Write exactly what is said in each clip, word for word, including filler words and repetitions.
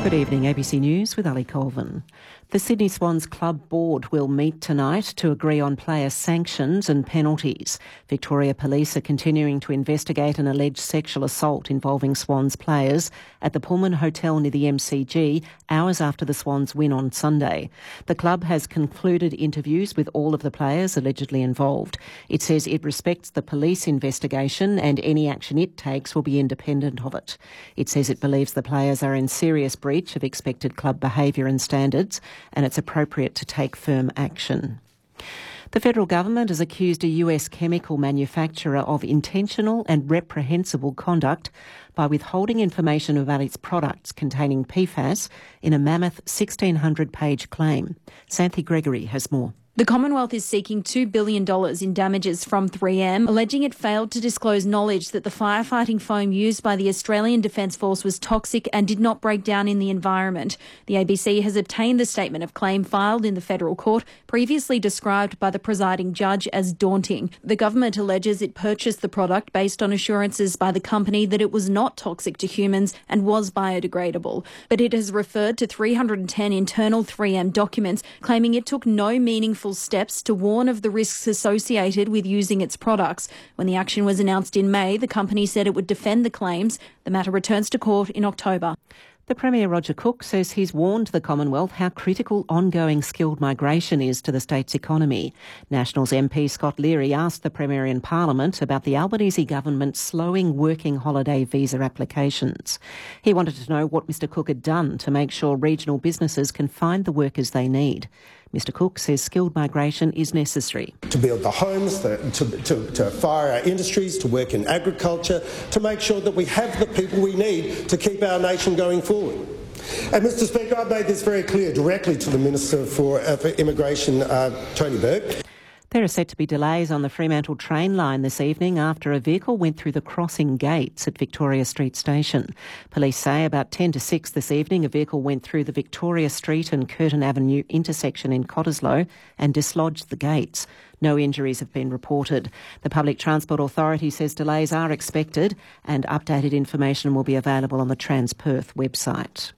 Good evening, A B C News with Ali Colvin. The Sydney Swans Club Board will meet tonight to agree on player sanctions and penalties. Victoria Police are continuing to investigate an alleged sexual assault involving Swans players at the Pullman Hotel near the M C G hours after the Swans win on Sunday. The club has concluded interviews with all of the players allegedly involved. It says it respects the police investigation and any action it takes will be independent of it. It says it believes the players are in serious breach of expected club behaviour and standards, and it's appropriate to take firm action. The federal government has accused a U S chemical manufacturer of intentional and reprehensible conduct by withholding information about its products containing P FAS in a mammoth sixteen hundred page claim. Santhi Gregory has more. The Commonwealth is seeking two billion dollars in damages from three M, alleging it failed to disclose knowledge that the firefighting foam used by the Australian Defence Force was toxic and did not break down in the environment. The A B C has obtained the statement of claim filed in the federal court, previously described by the presiding judge as daunting. The government alleges it purchased the product based on assurances by the company that it was not toxic to humans and was biodegradable. But it has referred to three hundred ten internal three M documents, claiming it took no meaningful steps to warn of the risks associated with using its products. When the action was announced in May, the company said it would defend the claims. The matter returns to court in October. The Premier Roger Cook says he's warned the Commonwealth how critical ongoing skilled migration is to the state's economy. Nationals M P Scott Leary asked the Premier in Parliament about the Albanese government slowing working holiday visa applications. He wanted to know what Mr Cook had done to make sure regional businesses can find the workers they need. Mr Cook says skilled migration is necessary. To build the homes, the, to, to, to fire our industries, to work in agriculture, to make sure that we have the people we need to keep our nation going forward. And Mr Speaker, I've made this very clear directly to the Minister for, uh, for Immigration, uh, Tony Burke. There are set to be delays on the Fremantle train line this evening after a vehicle went through the crossing gates at Victoria Street Station. Police say about ten to six this evening a vehicle went through the Victoria Street and Curtin Avenue intersection in Cottesloe and dislodged the gates. No injuries have been reported. The Public Transport Authority says delays are expected and updated information will be available on the Transperth website.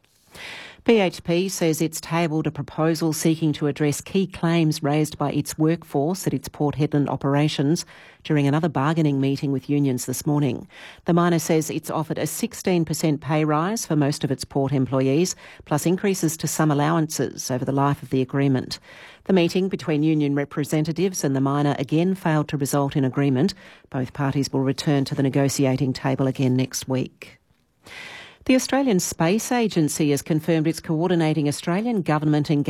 B H P says it's tabled a proposal seeking to address key claims raised by its workforce at its Port Hedland operations during another bargaining meeting with unions this morning. The miner says it's offered a sixteen percent pay rise for most of its port employees, plus increases to some allowances over the life of the agreement. The meeting between union representatives and the miner again failed to result in agreement. Both parties will return to the negotiating table again next week. The Australian Space Agency has confirmed it's coordinating Australian government engagement